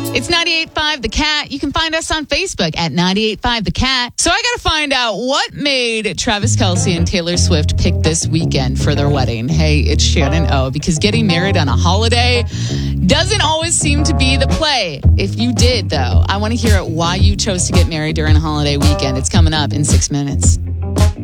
It's 98.5 The Cat. You can find us on Facebook at 98.5 The Cat. So I got to find out what made Travis Kelce and Taylor Swift pick this weekend for their wedding. Hey, it's Shannon O, because getting married on a holiday doesn't always seem to be the play. If you did, though, I want to hear why you chose to get married during a holiday weekend. It's coming up in 6 minutes.